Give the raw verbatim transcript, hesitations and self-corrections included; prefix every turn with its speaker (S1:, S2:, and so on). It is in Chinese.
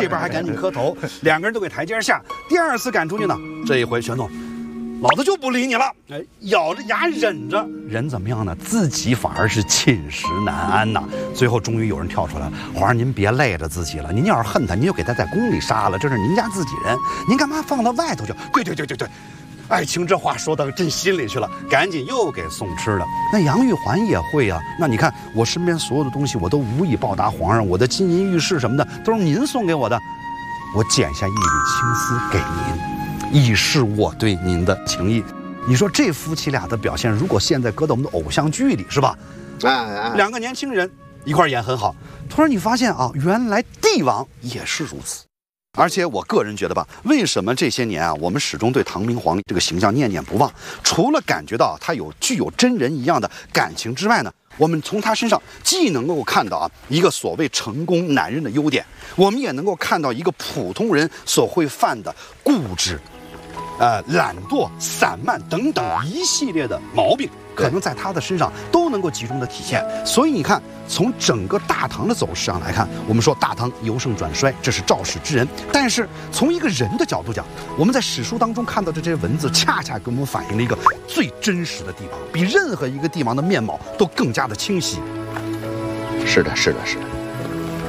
S1: 这边还赶紧磕头，两个人都给台阶下。第二次赶出去呢，这一回玄宗，老子就不理你了，哎，咬着牙忍着，人怎么样呢？自己反而是寝食难安呐。最后终于有人跳出来了，皇上您别累着自己了，您要是恨他，您就给他在宫里杀了，这是您家自己人，您干嘛放到外头去？对对对对对。爱卿这话说到朕心里去了，赶紧又给送吃了。那杨玉环也会啊。那你看我身边所有的东西，我都无以报答皇上，我的金银玉饰什么的都是您送给我的，我剪下一缕青丝给您，以示我对您的情谊。你说这夫妻俩的表现，如果现在搁到我们的偶像剧里，是吧？
S2: 哎哎，
S1: 两个年轻人一块演很好。突然你发现啊，原来帝王也是如此。而且我个人觉得吧，为什么这些年啊，我们始终对唐明皇这个形象念念不忘？除了感觉到他有具有真人一样的感情之外呢，我们从他身上既能够看到啊一个所谓成功男人的优点，我们也能够看到一个普通人所会犯的固执、呃懒惰、散漫等等一系列的毛病，可能在他的身上都能够集中的体现。所以你看，从整个大唐的走势上来看，我们说大唐由盛转衰，这是肇始之人。但是从一个人的角度讲，我们在史书当中看到的这些文字，恰恰给我们反映了一个最真实的帝王，比任何一个帝王的面貌都更加的清晰。
S2: 是的，是的，是的。